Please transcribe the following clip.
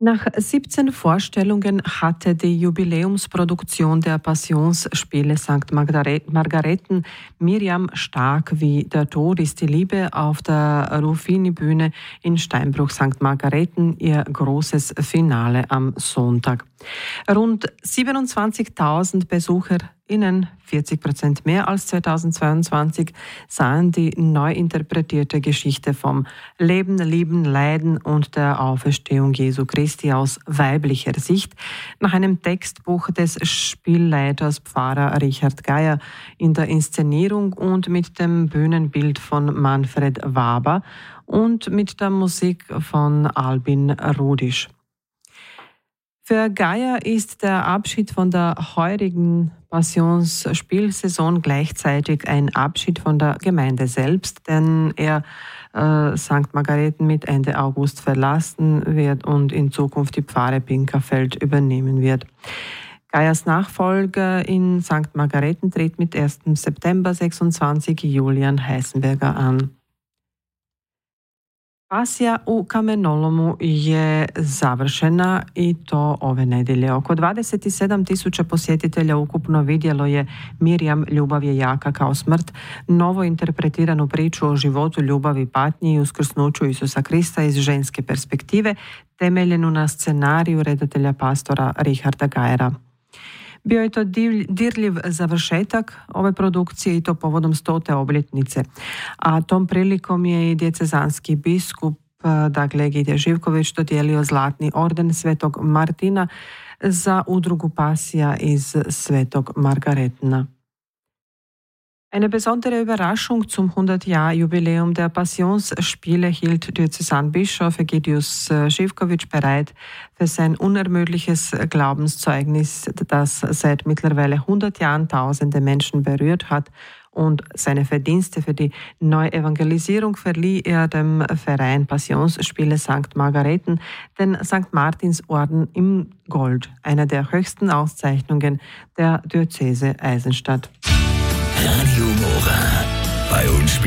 Nach 17 Vorstellungen hatte die Jubiläumsproduktion der Passionsspiele St. Margareten Miriam Stark wie Der Tod ist die Liebe auf der Ruffini-Bühne in Steinbruch St. Margareten ihr großes Finale am Sonntag. Rund 27.000 BesucherInnen, 40% mehr als 2022, sahen die neu interpretierte Geschichte vom Leben, Lieben, Leiden und der Auferstehung Jesu Christi aus weiblicher Sicht nach einem Textbuch des Spielleiters Pfarrer Richard Geier in der Inszenierung und mit dem Bühnenbild von Manfred Waber und mit der Musik von Albin Rudisch. Für Geier ist der Abschied von der heurigen Passionsspielsaison gleichzeitig ein Abschied von der Gemeinde selbst, denn er St. Margareten mit Ende August verlassen wird und in Zukunft die Pfarre Pinkerfeld übernehmen wird. Geiers Nachfolger in St. Margareten tritt mit 1. September 26 Julian Heisenberger an. Pasija u kamenolomu je završena i to ove nedjelje. Oko 27.000 posjetitelja ukupno vidjelo je Mirjam ljubav je jaka kao smrt, novo interpretiranu priču o životu, ljubavi, patnji i uskrsnuću Isusa Krista iz ženske perspektive, temeljenu na scenariju redatelja pastora Richarda Geiera. Bio je to dirljiv završetak ove produkcije i to povodom 100. obljetnice. A tom prilikom je i diecezanski biskup, dakle Egidije Živković, dodijelio zlatni orden Svetog Martina za udrugu Pasija iz Svetog Margaretena. Eine besondere Überraschung zum 100-Jahr-Jubiläum der Passionsspiele hielt Diözesanbischof Egidius Živković bereit für sein unermüdliches Glaubenszeugnis, das seit mittlerweile 100 Jahren tausende Menschen berührt hat, und seine Verdienste für die Neuevangelisierung verlieh er dem Verein Passionsspiele St. Margareten den St. Martinsorden im Gold, einer der höchsten Auszeichnungen der Diözese Eisenstadt. Radio Mora. Bei uns